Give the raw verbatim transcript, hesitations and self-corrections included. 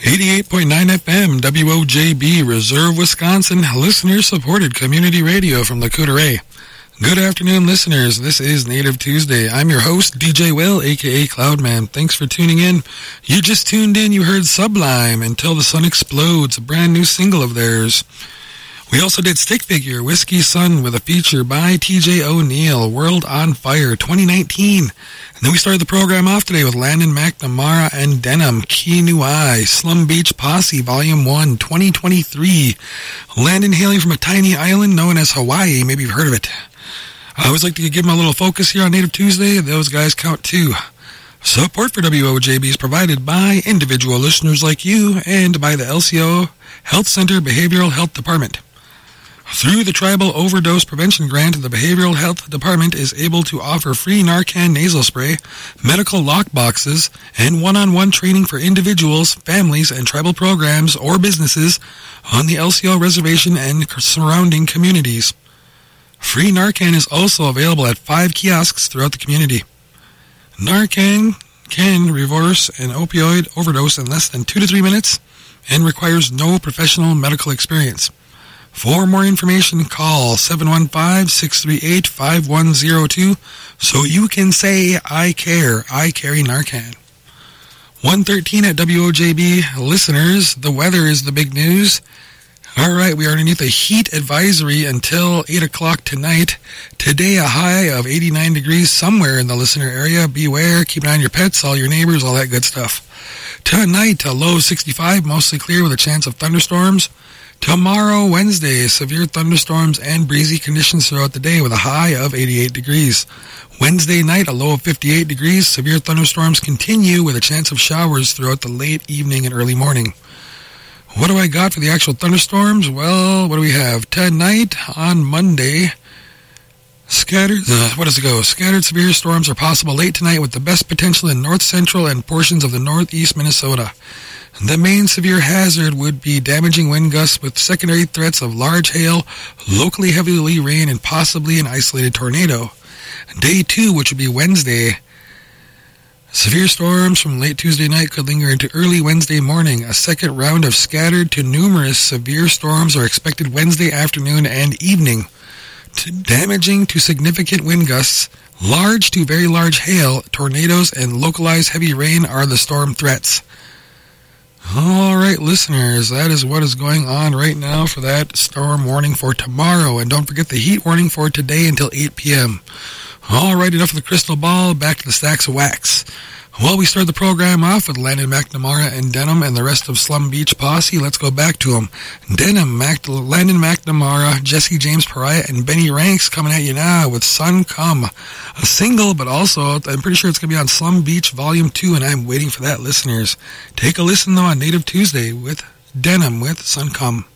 eighty-eight point nine F M, W O J B, Reserve, Wisconsin, listener-supported community radio from the Coudray. Good afternoon, listeners. This is Native Tuesday. I'm your host, D J Will, a k a. Cloudman. Thanks for tuning in. You just tuned in. You heard Sublime, Until the Sun Explodes, a brand new single of theirs. We also did Stick Figure, Whiskey Sun, with a feature by T J O'Neill, World on Fire, twenty nineteen. And then we started the program off today with Landon McNamara and Denim, Key New Eye, Slum Beach Posse, Volume one, twenty twenty-three. Landon hailing from a tiny island known as Hawaii. Maybe you've heard of it. I always like to give them a little focus here on Native Tuesday. Those guys count too. Support for W O J B is provided by individual listeners like you and by the L C O Health Center Behavioral Health Department. Through the Tribal Overdose Prevention Grant, the Behavioral Health Department is able to offer free Narcan nasal spray, medical lockboxes, and one-on-one training for individuals, families, and tribal programs or businesses on the L C O reservation and surrounding communities. Free Narcan is also available at five kiosks throughout the community. Narcan can reverse an opioid overdose in less than two to three minutes and requires no professional medical experience. For more information, call seven one five, six three eight, five one zero two so you can say, I care, I carry Narcan. one thirteen at W O J B. Listeners, the weather is the big news. All right, we are underneath a heat advisory until eight o'clock tonight. Today, a high of eighty-nine degrees somewhere in the listener area. Beware, keep an eye on your pets, all your neighbors, all that good stuff. Tonight, a low of sixty-five, mostly clear with a chance of thunderstorms. Tomorrow, Wednesday, severe thunderstorms and breezy conditions throughout the day with a high of eighty-eight degrees. Wednesday night, a low of fifty-eight degrees. Severe thunderstorms continue with a chance of showers throughout the late evening and early morning. What do I got for the actual thunderstorms? Well, what do we have? Tonight, on Monday, scattered, uh, what does it go? Scattered severe storms are possible late tonight with the best potential in north central and portions of the northeast Minnesota. The main severe hazard would be damaging wind gusts with secondary threats of large hail, locally heavy rain, and possibly an isolated tornado. Day two, which would be Wednesday, severe storms from late Tuesday night could linger into early Wednesday morning. A second round of scattered to numerous severe storms are expected Wednesday afternoon and evening. To damaging to significant wind gusts, large to very large hail, tornadoes, and localized heavy rain are the storm threats. All right, listeners, that is what is going on right now for that storm warning for tomorrow. And don't forget the heat warning for today until eight p.m. All right, enough of the crystal ball. Back to the stacks of wax. Well, we started the program off with Landon McNamara and Denim and the rest of Slum Beach Posse. Let's go back to them. Denim, Mac- Landon McNamara, Jesse James Pariah, and Benny Ranks coming at you now with Sun Come. A single, but also, I'm pretty sure it's going to be on Slum Beach Volume two, and I'm waiting for that, listeners. Take a listen, though, on Native Tuesday with Denim with Sun Come.